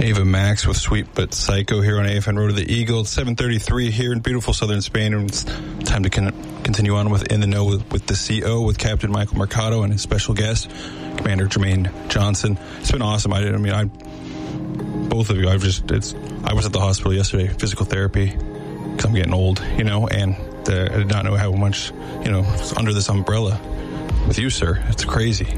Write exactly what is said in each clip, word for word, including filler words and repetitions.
Ava Max with Sweet But Psycho here on A F N Road to the Eagle. It's seven thirty-three here in beautiful southern Spain, and it's time to con- continue on with In the Know with, with the C O, with Captain Michael Mercado and his special guest, Commander Jermaine Johnson. It's been awesome. I, I mean, I both of you, I've just, it's, I was at the hospital yesterday, physical therapy, because I'm getting old, you know, and uh, I did not know how much, you know, under this umbrella with you, sir. It's crazy.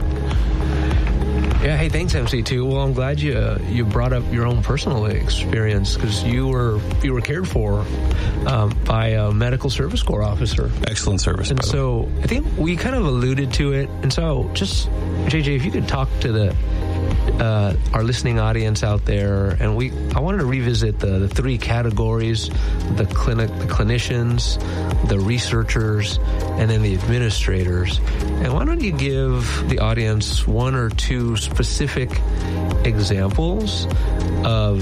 Yeah, hey, thanks, M C two. Well, I'm glad you uh, you brought up your own personal experience, because you were you were cared for um, by a medical service corps officer. Excellent service. And so I think we kind of alluded to it. And so just, J J, if you could talk to the uh, our listening audience out there, and we I wanted to revisit the, the three categories: the clinic, the clinicians, the researchers, and then the administrators. And why don't you give the audience one or two specific examples of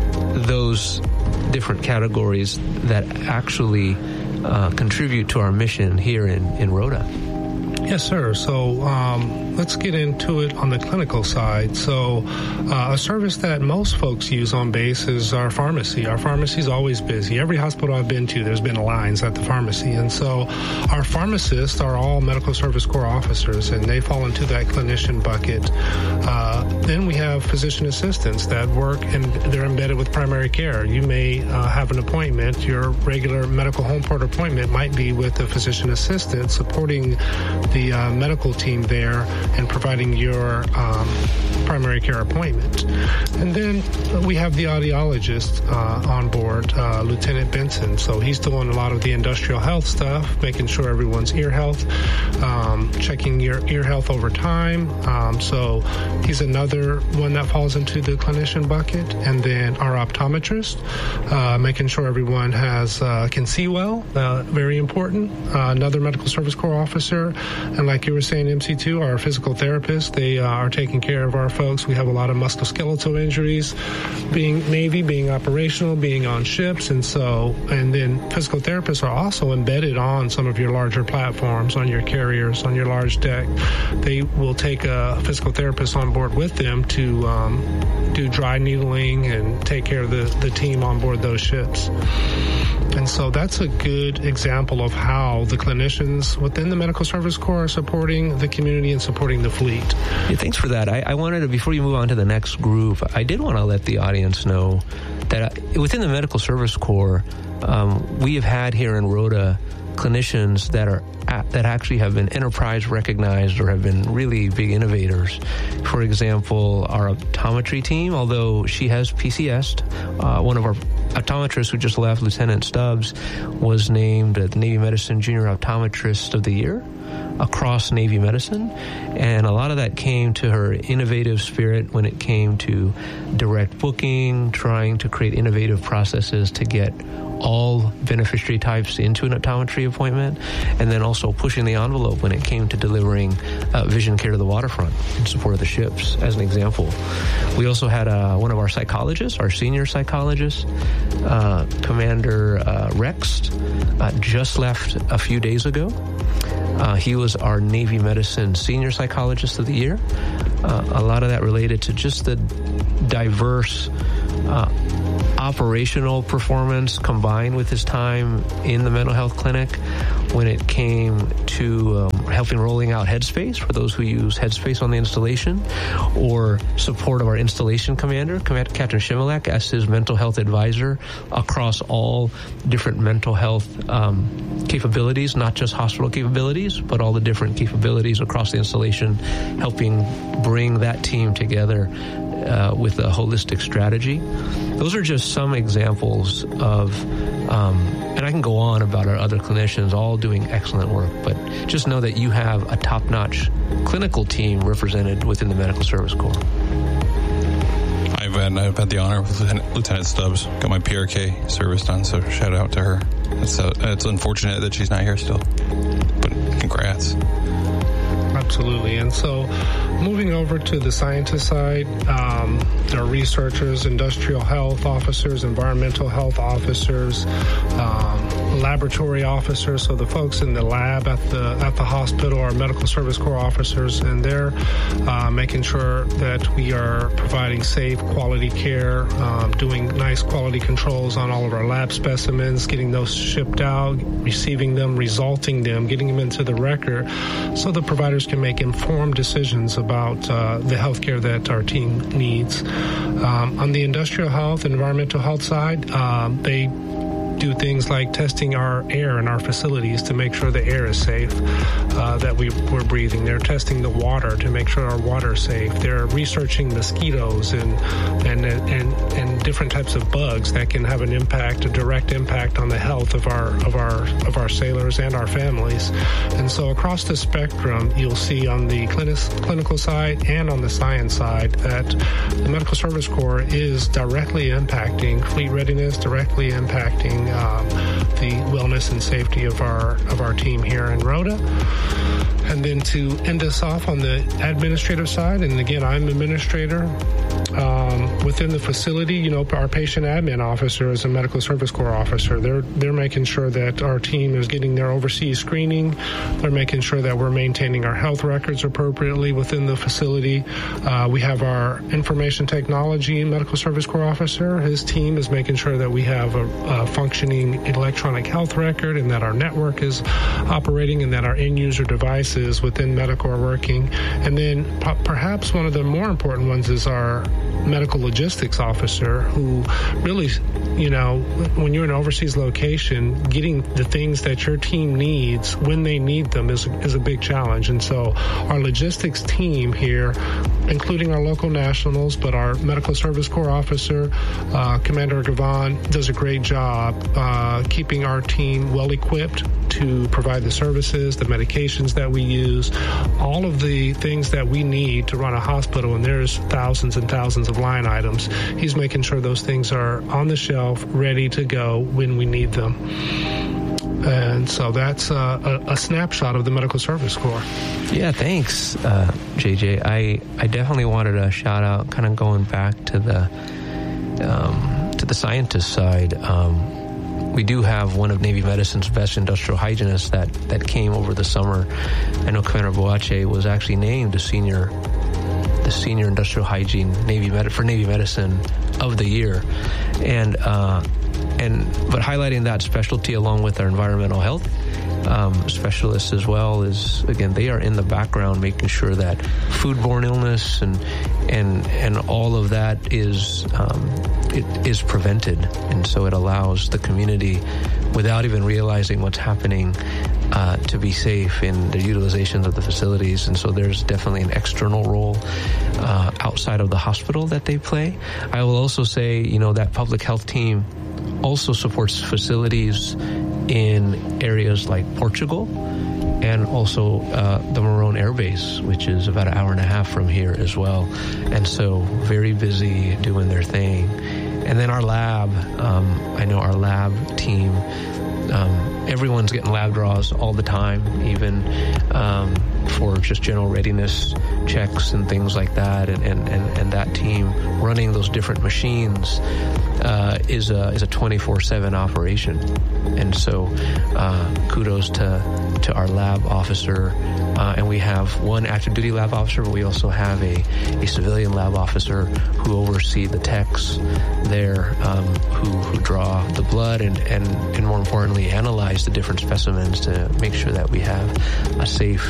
those different categories that actually uh, contribute to our mission here in, in Rhoda? Yes, sir. So um, let's get into it on the clinical side. So uh, a service that most folks use on base is our pharmacy. Our pharmacy is always busy. Every hospital I've been to, there's been lines at the pharmacy. And so our pharmacists are all medical service corps officers, and they fall into that clinician bucket. Uh, then we have physician assistants that work, and they're embedded with primary care. You may uh, have an appointment. Your regular medical home port appointment might be with a physician assistant supporting the uh, medical team there and providing your um, primary care appointment. And then we have the audiologist uh, on board, uh, Lieutenant Benson. So he's doing a lot of the industrial health stuff, making sure everyone's ear health, um, checking your ear health over time. Um, so he's another one that falls into the clinician bucket. And then our optometrist, uh, making sure everyone has uh, can see well, uh, very important. Uh, another medical service corps officer. And like you were saying, M C two, our physical therapists, they uh, are taking care of our folks. We have a lot of musculoskeletal injuries, being Navy, being operational, being on ships. And so, and then physical therapists are also embedded on some of your larger platforms, on your carriers, on your large deck. They will take a physical therapist on board with them to um, do dry needling and take care of the, the team on board those ships. And so that's a good example of how the clinicians within the medical service corps are supporting the community and supporting the fleet. Yeah, thanks for that. I, I wanted to, before you move on to the next group, I did want to let the audience know that within the medical service corps, um, we have had here in Rhoda clinicians that are that actually have been enterprise recognized or have been really big innovators. For example, our optometry team, although she has P C S'd, uh, one of our optometrists who just left, Lieutenant Stubbs, was named the Navy Medicine Junior Optometrist of the Year across Navy Medicine. And a lot of that came to her innovative spirit when it came to direct booking, trying to create innovative processes to get all beneficiary types into an optometry appointment, and then also pushing the envelope when it came to delivering uh, vision care to the waterfront in support of the ships, as an example. We also had uh, one of our psychologists, our senior psychologist, uh, Commander uh, Rex, uh, just left a few days ago. Uh, he was our Navy Medicine Senior Psychologist of the Year. Uh, a lot of that related to just the diverse uh, operational performance combined with his time in the mental health clinic when it came to um, helping rolling out Headspace for those who use Headspace on the installation, or support of our installation commander, Captain Shimelek, as his mental health advisor across all different mental health um, capabilities, not just hospital capabilities, but all the different capabilities across the installation, helping bring that team together Uh, with a holistic strategy. Those are just some examples of, um, and I can go on about our other clinicians all doing excellent work, but just know that you have a top-notch clinical team represented within the Medical Service Corps. I've had, I've had the honor with Lieutenant, Lieutenant Stubbs, got my P R K service done, so shout out to her. It's, uh, it's unfortunate that she's not here still, but congrats. Absolutely. And so moving over to the scientist side, um, there are researchers, industrial health officers, environmental health officers, um, laboratory officers. So the folks in the lab at the at the hospital are medical service corps officers, and they're uh, making sure that we are providing safe, quality care, um, doing nice quality controls on all of our lab specimens, getting those shipped out, receiving them, resulting them, getting them into the record, so the providers can make informed decisions about uh, the health care that our team needs. Um, on the industrial health and environmental health side, uh, they do things like testing our air in our facilities to make sure the air is safe, uh, that we, we're breathing. They're testing the water to make sure our water is safe. They're researching mosquitoes and, and, and, and different types of bugs that can have an impact, a direct impact on the health of our, of our, of our sailors and our families. And so across the spectrum, you'll see on the clinic, clinical side and on the science side that the Medical Service Corps is directly impacting fleet readiness, directly impacting Um, the wellness and safety of our of our team here in Rhoda. And then to end us off on the administrative side, and again, I'm administrator. Um, within the facility, you know, our patient admin officer is a medical service corps officer. They're they're making sure that our team is getting their overseas screening. They're making sure that we're maintaining our health records appropriately within the facility. Uh, we have our information technology medical service corps officer. His team is making sure that we have a, a functioning electronic health record and that our network is operating and that our end user devices within medical are working. And then p- perhaps one of the more important ones is our medical logistics officer, who really, you know, when you're in an overseas location, getting the things that your team needs when they need them is, is a big challenge. And so our logistics team here, including our local nationals, but our medical service corps officer, uh, Commander Gavan, does a great job uh, keeping our team well equipped to provide the services, the medications that we use, all of the things that we need to run a hospital, and there's thousands and thousands of line items. He's making sure those things are on the shelf, ready to go when we need them. And so that's uh, a, a snapshot of the Medical Service Corps. Yeah, thanks, uh, J J. I, I definitely wanted to shout out, kind of going back to the um, to the scientist side. Um, we do have one of Navy Medicine's best industrial hygienists that, that came over the summer. I know Commander Boache was actually named the senior the senior industrial hygiene Navy Med- for Navy Medicine of the year, and uh, and but highlighting that specialty along with our environmental health um, specialists as well is, again, they are in the background making sure that foodborne illness and and and all of that is um, it is prevented, and so it allows the community, without even realizing what's happening, uh, to be safe in the utilization of the facilities. And so there's definitely an external role uh, outside of the hospital that they play. I will also say, you know, that public health team also supports facilities in areas like Portugal and also uh, the Morone Air Base, which is about an hour and a half from here as well. And so very busy doing their thing. And then our lab, um, I know our lab team, um, everyone's getting lab draws all the time, even um, for just general readiness checks and things like that. And, and, and, and that team running those different machines uh, is a is a twenty-four seven operation. And so uh, kudos to to our lab officer. Uh, and we have one active duty lab officer, but we also have a, a civilian lab officer who oversee the techs there, um, who, who draw the blood and, and, and more importantly, analyze the different specimens to make sure that we have a safe